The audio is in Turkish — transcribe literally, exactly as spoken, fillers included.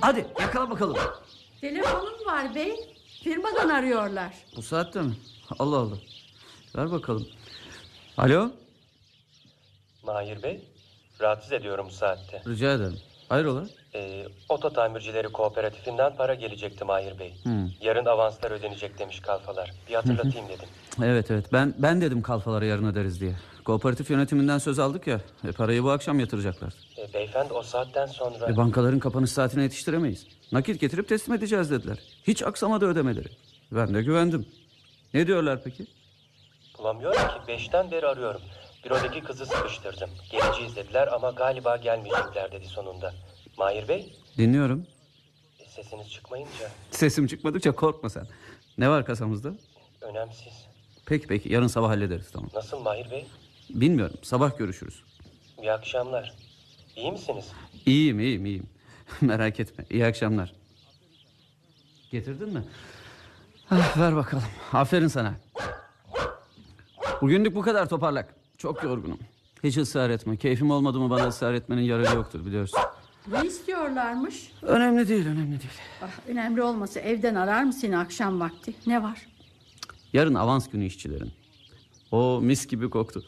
Hadi yakala bakalım. Telefonum var bey. Firmadan arıyorlar. Bu saatte mi? Allah Allah. Ver bakalım. Alo. Mahir Bey, rahatsız ediyorum bu saatte. Rica ederim. Hayrola? Ee, Oto Tamircileri Kooperatifinden para gelecekti Mahir Bey. Hmm. Yarın avanslar ödenecek demiş kalfalar. Bir hatırlatayım dedim. Evet evet ben ben dedim kalfalara yarın öderiz diye. Kooperatif yönetiminden söz aldık ya. E, parayı bu akşam yatıracaklar. Ee, beyefendi o saatten sonra... E, bankaların kapanış saatine yetiştiremeyiz. Nakit getirip teslim edeceğiz dediler. Hiç aksamadı ödemeleri. Ben de güvendim. Ne diyorlar peki? Bulamıyorum ki, beşten beri arıyorum. Bürodaki kızı sıkıştırdım. Geleceğiz dediler ama galiba gelmeyecekler dedi sonunda. Mahir Bey, Dinliyorum. e, sesiniz çıkmayınca Sesim çıkmadıkça korkma sen. Ne var kasamızda? önemsiz. Peki peki yarın sabah hallederiz tamam. Nasıl Mahir Bey? Bilmiyorum sabah görüşürüz. İyi akşamlar. İyi misiniz? İyiyim iyiyim iyiyim. Merak etme iyi akşamlar. Getirdin mi? Ah, ver bakalım. Aferin sana. Bugünlük bu kadar toparlak. Çok yorgunum. Hiç ısrar etme. Keyfim olmadı mı bana ısrar etmenin yararı yoktur biliyorsun. Ne istiyorlarmış? Önemli değil önemli değil. Ah, önemli olmasa evden arar mı seni akşam vakti? Ne var? Yarın avans günü işçilerin. O mis gibi koktu.